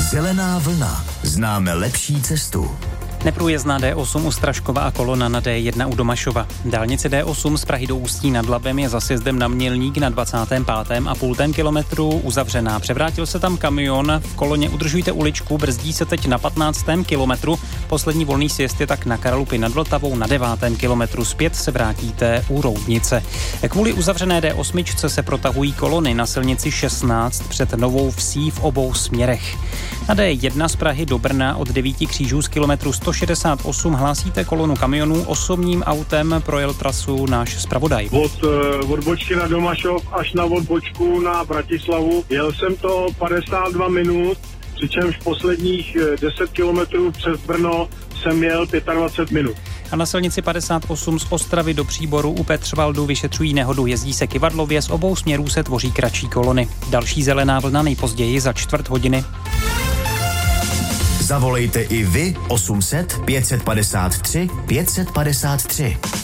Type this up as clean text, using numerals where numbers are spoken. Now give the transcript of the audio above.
Zelená vlna. Známe lepší cestu. Neprůjezdná D8 u Straškova a kolona na D1 u Domašova. Dálnice D8 z Prahy do Ústí nad Labem je za sjezdem na Mělník na 25,5 kilometru uzavřená. Převrátil se tam kamion, v koloně udržujte uličku, brzdí se teď na 15. kilometru. Poslední volný sjezd je tak na Karalupy nad Vltavou na 9. kilometru. Zpět se vrátíte u Roudnice. Kvůli uzavřené D8 se protahují kolony na silnici 16 před Novou Vsí v obou směrech. Na D1 z Prahy do Brna od 9 křížů z kilometru 168 hlásíte kolonu kamionů. Osobním autem projel trasu náš zpravodaj. Od odbočky na Domašov až na odbočku na Bratislavu. Jel jsem to 52 minut, přičemž posledních 10 kilometrů přes Brno jsem jel 25 minut. A na silnici 58 z Ostravy do Příboru u Petřvaldu vyšetřují nehodu. Jezdí se kyvadlově, z obou směrů se tvoří kratší kolony. Další zelená vlna nejpozději za 1/4 hodiny. Zavolejte i vy 800 553 553.